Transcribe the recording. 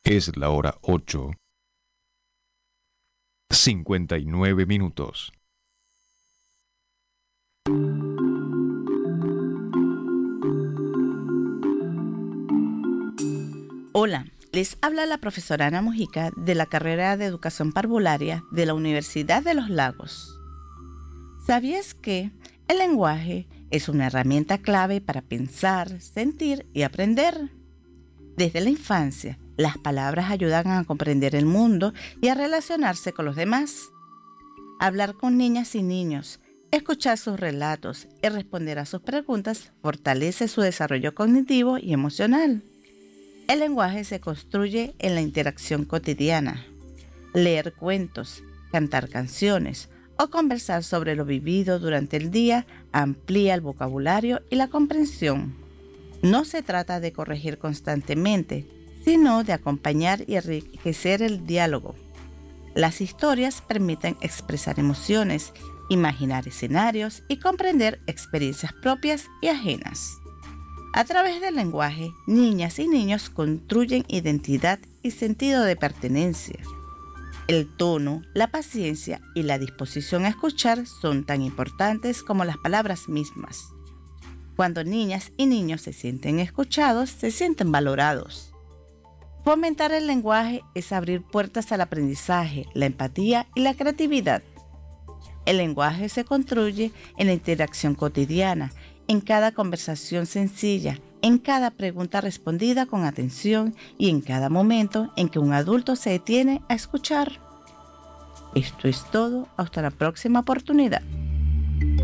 Es la hora 8:59. Hola, les habla la profesora Ana Mojica de la carrera de Educación Parvularia de la Universidad de los Lagos. ¿Sabías que el lenguaje es una herramienta clave para pensar, sentir y aprender? Desde la infancia, las palabras ayudan a comprender el mundo y a relacionarse con los demás. Hablar con niñas y niños, escuchar sus relatos y responder a sus preguntas fortalece su desarrollo cognitivo y emocional. El lenguaje se construye en la interacción cotidiana. Leer cuentos, cantar canciones o conversar sobre lo vivido durante el día amplía el vocabulario y la comprensión. No se trata de corregir constantemente, sino de acompañar y enriquecer el diálogo. Las historias permiten expresar emociones, imaginar escenarios y comprender experiencias propias y ajenas. A través del lenguaje, niñas y niños construyen identidad y sentido de pertenencia. El tono, la paciencia y la disposición a escuchar son tan importantes como las palabras mismas. Cuando niñas y niños se sienten escuchados, se sienten valorados. Fomentar el lenguaje es abrir puertas al aprendizaje, la empatía y la creatividad. El lenguaje se construye en la interacción cotidiana, en cada conversación sencilla, en cada pregunta respondida con atención y en cada momento en que un adulto se detiene a escuchar. Esto es todo. Hasta la próxima oportunidad.